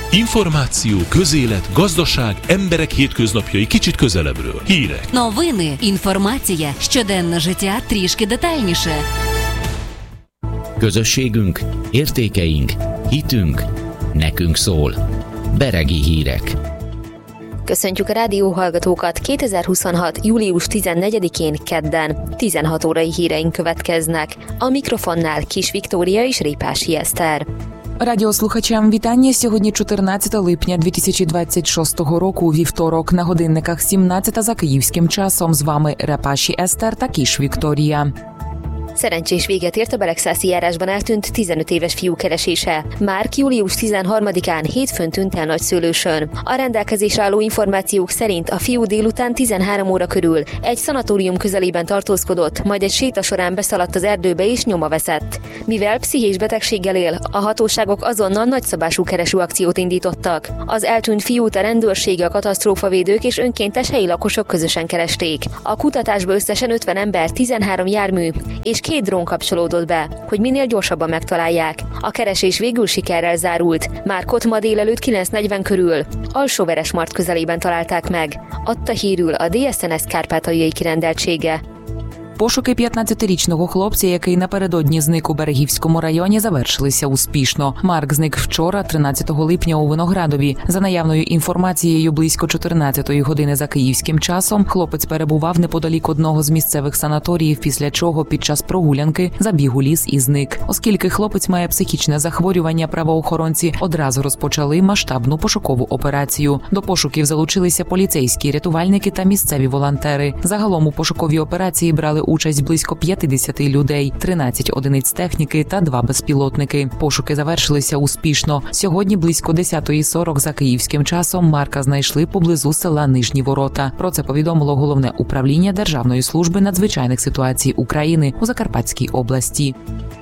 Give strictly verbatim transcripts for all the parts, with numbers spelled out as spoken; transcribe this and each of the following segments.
Інформацію, közélet, gazdaság, emberek hétköznapjai kicsit közelebbről. Hírek. Новини, інформація, щоденне життя трішки детальніше. Közösségünk, értékeink, hitünk, nekünk szól. Beregi hírek. Köszöntjük a rádióhallgatókat kétezer-huszonhat. július tizennegyedikén kedden. tizenhat órai híreink következnek. A mikrofonnál Kis Viktória és Répási Eszter. Радіослухачам вітання. Сьогодні чотирнадцяте липня дві тисячі двадцять шостого року, вівторок, на годинниках сімнадцята за київським часом. З вами Репаші Eszter та Kis Viktória. Szerencsés véget ért a Beregszászi járásban eltűnt tizenöt éves fiú keresése. Márk július tizenharmadikán hétfőn tűnt el Nagyszőlősön. A rendelkezésre álló információk szerint a fiú délután tizenhárom óra körül egy szanatórium közelében tartózkodott, majd egy séta során beszaladt az erdőbe és nyoma veszett. Mivel pszichés betegséggel él, a hatóságok azonnal nagyszabású keresőakciót indítottak. Az eltűnt fiút a rendőrség, a katasztrófavédők és önkéntes helyi lakosok közösen keresték. A kutatásba összesen ötven ember, tizenhárom jármű és két drón kapcsolódott be, hogy minél gyorsabban megtalálják. A keresés végül sikerrel zárult. Márkot ma délelőtt kilenc negyven körül Alsóveresmart közelében találták meg. Adta hírül a dé es en es Kárpátaljai kirendeltsége. Пошуки п'ятнадцятирічного хлопця, який напередодні зник у Берегівському районі, завершилися успішно. Марк зник вчора, тринадцятого липня, у Виноградові. За наявною інформацією, близько чотирнадцятої години за київським часом хлопець перебував неподалік одного з місцевих санаторіїв, після чого під час прогулянки забіг у ліс і зник. Оскільки хлопець має психічне захворювання, правоохоронці одразу розпочали масштабну пошукову операцію. До пошуків залучилися поліцейські, рятувальники та місцеві волонтери. Загалом у пошуковій операції брали участь близько п'ятдесят людей, тринадцять одиниць техніки та два безпілотники. Пошуки завершилися успішно. Сьогодні близько десята сорок за київським часом Марка знайшли поблизу села Нижні Ворота. Про це повідомило Головне управління Державної служби надзвичайних ситуацій України у Закарпатській області.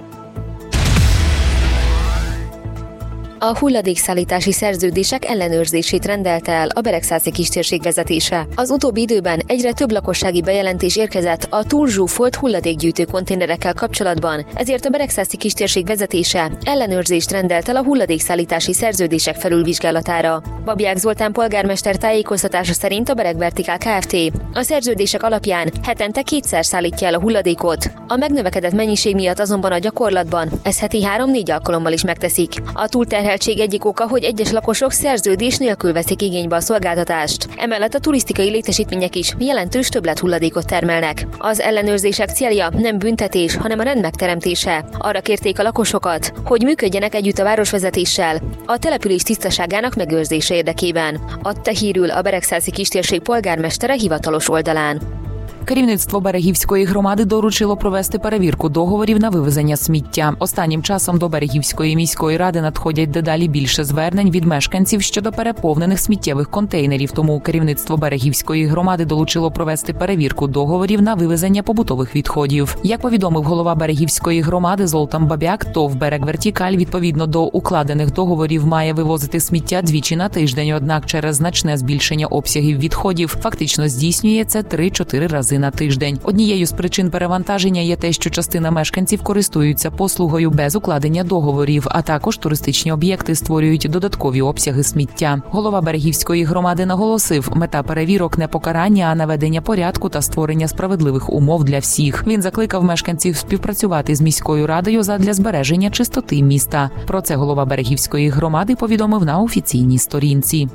A hulladékszállítási szerződések ellenőrzését rendelte el a Beregszászi kistérség vezetése. Az utóbbi időben egyre több lakossági bejelentés érkezett a túlzsúfolt hulladékgyűjtő konténerekkel kapcsolatban, ezért a Beregszászi kistérség vezetése ellenőrzést rendelt el a hulladékszállítási szerződések felülvizsgálatára. Babják Zoltán polgármester tájékoztatása szerint a Bereg Vertikál Kft. A szerződések alapján hetente kétszer szállítja el a hulladékot. A megnövekedett mennyiség miatt azonban a gyakorlatban ez heti három-négy alkalommal is megteszik. A túlterheltség egyik oka, hogy egyes lakosok szerződés nélkül veszik igénybe a szolgáltatást. Emellett a turisztikai létesítmények is jelentős többlet-hulladékot termelnek. Az ellenőrzések célja nem büntetés, hanem a rend megteremtése. Arra kérték a lakosokat, hogy működjenek együtt a városvezetéssel a település tisztaságának megőrzése érdekében. Adta hírül a Beregszászi kistérség polgármestere hivatalos oldalán. Керівництво Берегівської громади доручило провести перевірку договорів на вивезення сміття. Останнім часом до Берегівської міської ради надходять дедалі більше звернень від мешканців щодо переповнених сміттєвих контейнерів, тому керівництво Берегівської громади долучило провести перевірку договорів на вивезення побутових відходів. Як повідомив голова Берегівської громади Золтан Бабяк, ТОВ «Берег Вертикаль» відповідно до укладених договорів має вивозити сміття двічі на тиждень, однак через значне збільшення обсягів відходів фактично здійснює це три-чотири рази на тиждень. Однією з причин перевантаження є те, що частина мешканців користуються послугою без укладення договорів, а також туристичні об'єкти створюють додаткові обсяги сміття. Голова Берегівської громади наголосив, мета перевірок не покарання, а наведення порядку та створення справедливих умов для всіх. Він закликав мешканців співпрацювати з міською радою задля збереження чистоти міста. Про це голова Берегівської громади повідомив на офіційній сторінці.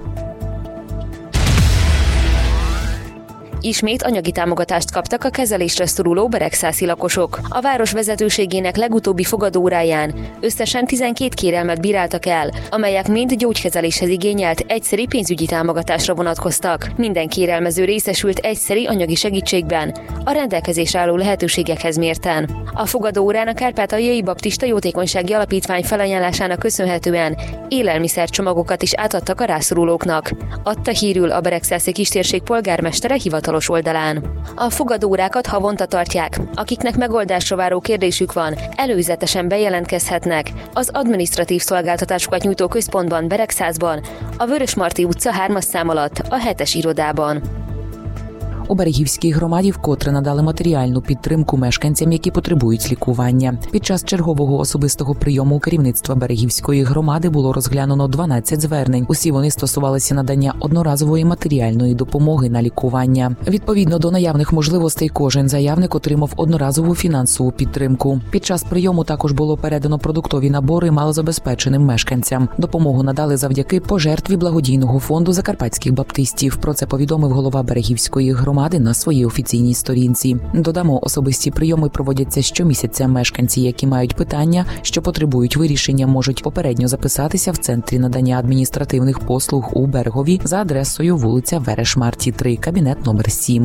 Ismét anyagi támogatást kaptak a kezelésre szoruló beregszászi lakosok. A város vezetőségének legutóbbi fogadóóráján összesen tizenkét kérelmet bíráltak el, amelyek mind gyógykezeléshez igényelt egyszeri pénzügyi támogatásra vonatkoztak. Minden kérelmező részesült egyszeri anyagi segítségben, a rendelkezésre álló lehetőségekhez mérten. A fogadóórán a Kárpátaljai Baptista Jótékonysági Alapítvány felajánlásának köszönhetően élelmiszercsomagokat is átadtak a rászorulóknak. Adta hírül a Beregszászi kistérség polgármestere hivatalos oldalán. A fogadóórákat havonta tartják. Akiknek megoldásra váró kérdésük van, előzetesen bejelentkezhetnek az adminisztratív szolgáltatásokat nyújtó központban Beregszászban, a Vörösmarty utca hármas szám alatt, a hetes irodában. У Берегівській громаді вкотре надали матеріальну підтримку мешканцям, які потребують лікування. Під час чергового особистого прийому керівництва Берегівської громади було розглянуто дванадцять звернень. Усі вони стосувалися надання одноразової матеріальної допомоги на лікування. Відповідно до наявних можливостей, кожен заявник отримав одноразову фінансову підтримку. Під час прийому також було передано продуктові набори малозабезпеченим мешканцям. Допомогу надали завдяки пожертві благодійного фонду закарпатських баптистів. Про це повідомив голова Берегівської громади на своїй офіційній сторінці. Додамо, особисті прийоми проводяться щомісяця. Мешканці, які мають питання, що потребують вирішення, можуть попередньо записатися в центрі надання адміністративних послуг у Берегові за адресою вулиця Вереш-Марті, три, кабінет номер сім.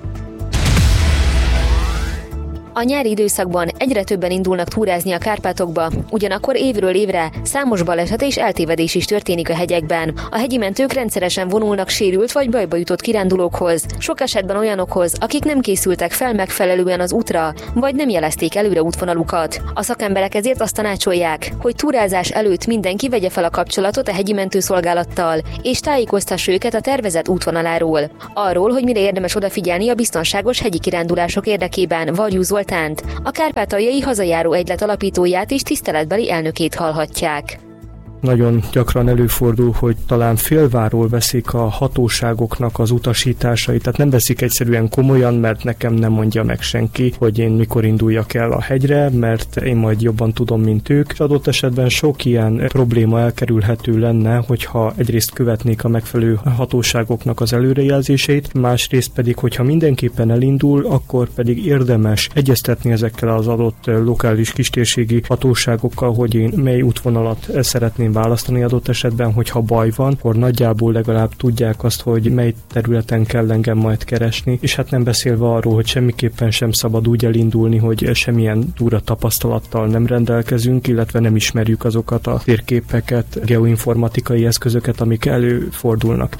A nyári időszakban egyre többen indulnak túrázni a Kárpátokba, ugyanakkor évről évre számos baleset és eltévedés is történik a hegyekben. A hegyi mentők rendszeresen vonulnak sérült vagy bajba jutott kirándulókhoz, sok esetben olyanokhoz, akik nem készültek fel megfelelően az útra, vagy nem jelezték előre útvonalukat. A szakemberek ezért azt tanácsolják, hogy túrázás előtt mindenki vegye fel a kapcsolatot a hegyi mentőszolgálattal, és tájékoztassa őket a tervezett útvonaláról. Arról, hogy mire érdemes odafigyelni a biztonságos hegyi kirándulások érdekében, Varjú Zoltánt, a kárpátaljai hazajáró egylet alapítóját és tiszteletbeli elnökét hallhatják. Nagyon gyakran előfordul, hogy talán félváról veszik a hatóságoknak az utasításait, tehát nem veszik egyszerűen komolyan, mert nekem nem mondja meg senki, hogy én mikor induljak el a hegyre, mert én majd jobban tudom, mint ők. És adott esetben sok ilyen probléma elkerülhető lenne, hogyha egyrészt követnék a megfelelő hatóságoknak az előrejelzéseit, másrészt pedig, hogyha mindenképpen elindul, akkor pedig érdemes egyeztetni ezekkel az adott lokális kistérségi hatóságokkal, hogy én mely útvonalat szeretném választani adott esetben, hogyha baj van, akkor nagyjából legalább tudják azt, hogy mely területen kell engem majd keresni, és hát nem beszélve arról, hogy semmiképpen sem szabad úgy elindulni, hogy semmilyen túra tapasztalattal nem rendelkezünk, illetve nem ismerjük azokat a térképeket, geoinformatikai eszközöket, amik előfordulnak.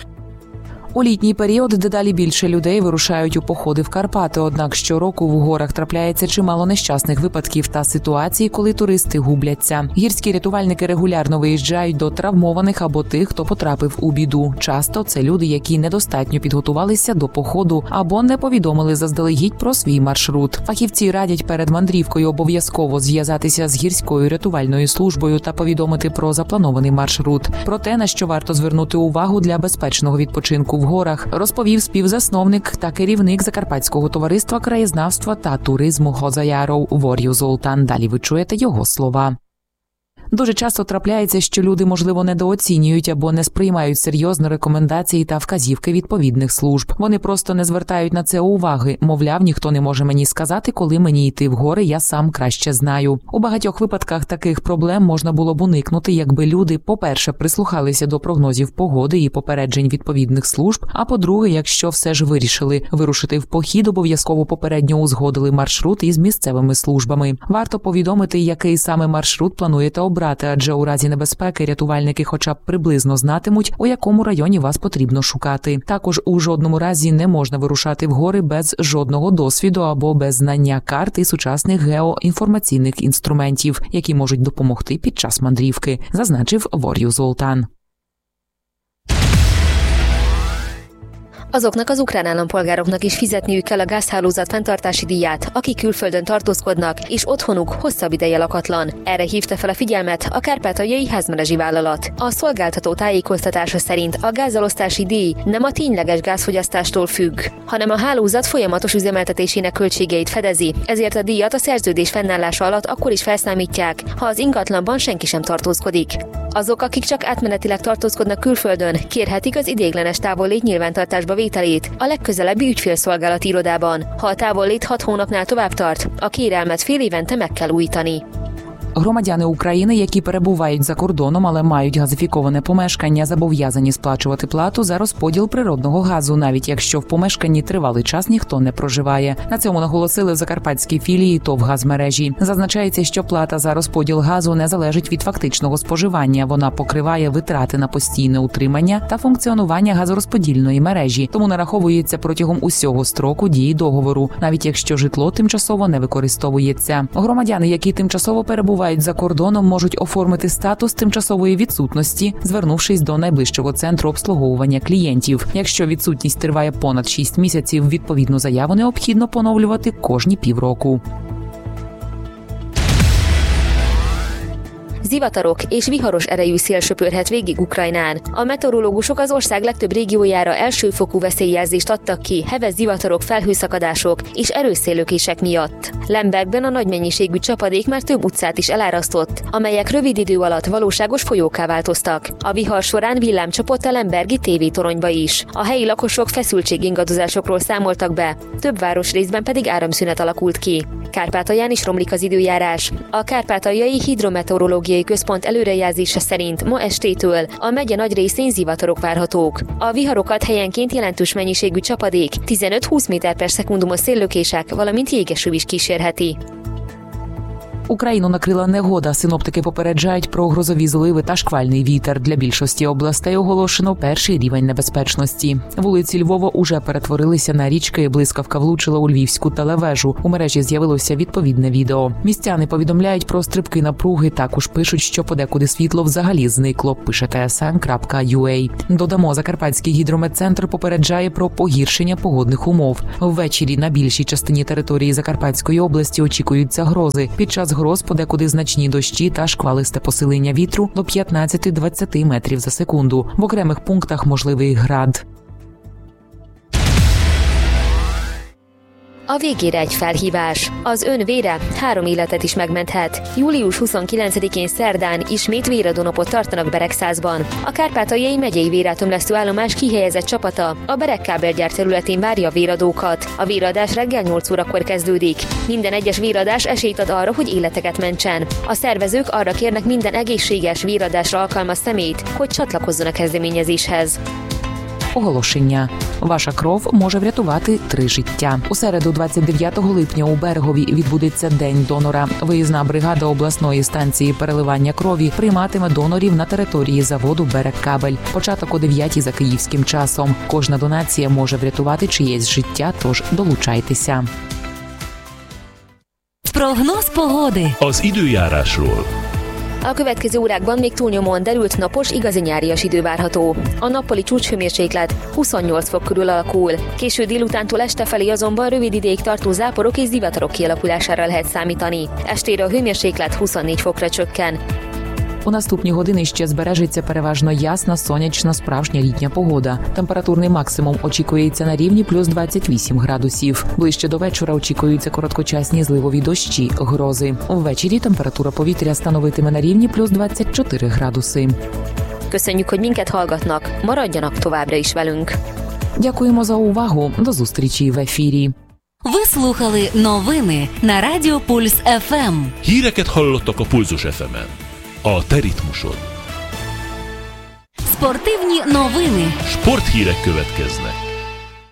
У літній період дедалі більше людей вирушають у походи в Карпати, однак щороку в горах трапляється чимало нещасних випадків та ситуацій, коли туристи губляться. Гірські рятувальники регулярно виїжджають до травмованих або тих, хто потрапив у біду. Часто це люди, які недостатньо підготувалися до походу або не повідомили заздалегідь про свій маршрут. Фахівці радять перед мандрівкою обов'язково зв'язатися з гірською рятувальною службою та повідомити про запланований маршрут. Про те, на що варто звернути увагу для безпечного відпочинку в горах, розповів співзасновник та керівник Закарпатського товариства краєзнавства та туризму Хозаяров Varjú Zoltán. Далі ви чуєте його слова. Дуже часто трапляється, що люди, можливо, недооцінюють або не сприймають серйозно рекомендації та вказівки відповідних служб. Вони просто не звертають на це уваги. Мовляв, ніхто не може мені сказати, коли мені йти в гори, я сам краще знаю. У багатьох випадках таких проблем можна було б уникнути, якби люди, по-перше, прислухалися до прогнозів погоди і попереджень відповідних служб, а по-друге, якщо все ж вирішили вирушити в похід, обов'язково попередньо узгодили маршрут із місцевими службами. Варто повідомити, який саме маршрут плануєте обрати, адже у разі небезпеки рятувальники хоча б приблизно знатимуть, у якому районі вас потрібно шукати. Також у жодному разі не можна вирушати в гори без жодного досвіду або без знання карт і сучасних геоінформаційних інструментів, які можуть допомогти під час мандрівки, зазначив Varjú Zoltán. Azoknak az ukrán állampolgároknak is fizetniük kell a gázhálózat fenntartási díját, akik külföldön tartózkodnak, és otthonuk hosszabb ideje lakatlan. Erre hívta fel a figyelmet a kárpátaljai házmerezsi vállalat. A szolgáltató tájékoztatása szerint a gázelosztási díj nem a tényleges gázfogyasztástól függ, hanem a hálózat folyamatos üzemeltetésének költségeit fedezi, ezért a díjat a szerződés fennállása alatt akkor is felszámítják, ha az ingatlanban senki sem tartózkodik. Azok, akik csak átmenetileg tartózkodnak külföldön, kérhetik az ideiglenes távollét nyilvántartásba vételét a legközelebbi ügyfélszolgálati irodában. Ha a távollét hat hónapnál tovább tart, a kérelmet fél évente meg kell újítani. Громадяни України, які перебувають за кордоном, але мають газифіковане помешкання, зобов'язані сплачувати плату за розподіл природного газу, навіть якщо в помешканні тривалий час ніхто не проживає. На цьому наголосили в закарпатській філії ТОВ «Газмережі». Зазначається, що плата за розподіл газу не залежить від фактичного споживання. Вона покриває витрати на постійне утримання та функціонування газорозподільної мережі, тому нараховується протягом усього строку дії договору, навіть якщо житло тимчасово не використовується. Громадяни, які тимчасово перебувають перебувають за кордоном, можуть оформити статус тимчасової відсутності, звернувшись до найближчого центру обслуговування клієнтів. Якщо відсутність триває понад шість місяців, відповідну заяву необхідно поновлювати кожні pівроку. Zivatarok és viharos erejű szél söpörhet végig Ukrajnán. A meteorológusok az ország legtöbb régiójára elsőfokú veszélyjelzést adtak ki heves zivatarok, felhőszakadások és erős széllökések miatt. Lembergben a nagy mennyiségű csapadék már több utcát is elárasztott, amelyek rövid idő alatt valóságos folyókká változtak. A vihar során villám csapott a lembergi tévétoronyba is. A helyi lakosok feszültségingadozásokról számoltak be, több városrészben pedig áramszünet alakult ki. Kárpátalján is romlik az időjárás. A Kárpátaljai Hidrometeorológiai Központ előrejelzése szerint ma estétől a megye nagy részén zivatarok várhatók. A viharokat helyenként jelentős mennyiségű csapadék, tizenöt-húsz méter per szekundumos széllökések, valamint jégeső is kísérheti. Україну накрила негода. Синоптики попереджають про грозові зливи та шквальний вітер. Для більшості областей оголошено перший рівень небезпечності. Вулиці Львова уже перетворилися на річки. Блискавка влучила у львівську телевежу. У мережі з'явилося відповідне відео. Містяни повідомляють про стрибки напруги. Також пишуть, що подекуди світло взагалі зникло, пише те ес ем крапка ю а. Додамо, Закарпатський гідрометцентр попереджає про погіршення погодних умов. Ввечері на більшій частині території Закарпатської області очікуються грози. Під час гроз подекуди значні дощі та шквалисте посилення вітру до п'ятнадцять-двадцять метрів за секунду. В окремих пунктах можливий град. A végére egy felhívás. Az ön vére három életet is megmenthet. július huszonkilencedikén szerdán ismét véradónapot tartanak Beregszázban. A Kárpátaljai megyei vérátömlesztő állomás kihelyezett csapata a Beregkábelgyár területén várja a véradókat. A véradás reggel nyolc órakor kezdődik. Minden egyes véradás esélyt ad arra, hogy életeket mentsen. A szervezők arra kérnek minden egészséges véradásra alkalmas személyt, hogy csatlakozzon a kezdeményezéshez. Оголошення. Ваша кров може врятувати три життя. У середу, двадцять дев'ятого липня, у Берегові відбудеться День донора. Виїзна бригада обласної станції переливання крові прийматиме донорів на території заводу «Берегкабель». Початок о дев'ятій за київським часом. Кожна донація може врятувати чиєсь життя, тож долучайтеся. Прогноз pогоди. Az időjárásról. A következő órákban még túlnyomóan derült, napos, igazi nyárias idő várható. A nappali csúcshőmérséklet huszonnyolc fok körül alakul. Késő délutántól este felé azonban rövid ideig tartó záporok és zivatarok kialakulására lehet számítani. Estére a hőmérséklet huszonnégy fokra csökken. У наступні години ще збережеться переважно ясна, сонячна, справжня літня погода. Температурний максимум очікується на рівні плюс двадцять вісім градусів. Ближче до вечора очікуються короткочасні зливові дощі, грози. Ввечері температура повітря становитиме на рівні плюс двадцять чотири градуси. Köszönjük, hogy minket hallgatnak. Maradjanak továbbra is velünk. Дякуємо за увагу. До зустрічі в ефірі. Ви слухали новини на Радіо Пульс еф ем. Híreket hallottak a Pulzus еф емен. A te ritmusod. Спортивні новини. Sporthírek következnek.